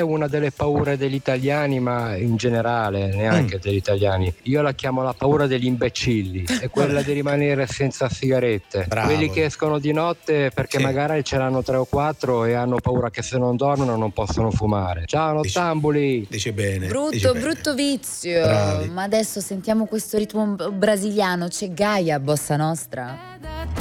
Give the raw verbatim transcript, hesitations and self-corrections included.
una delle paure degli italiani, ma in generale neanche Mm. degli italiani. Io la chiamo la paura degli imbecilli, è quella di rimanere senza sigarette. Bravo. Quelli che escono di notte perché Sì. magari ce l'hanno tre o quattro e hanno paura che se non dormono non possono fumare. Ciao nottambuli! Dice bene. dice Brutto, bene. brutto vizio. Bravi. Ma adesso sentiamo questo ritmo brasiliano. C'è Gaia, bossa nostra.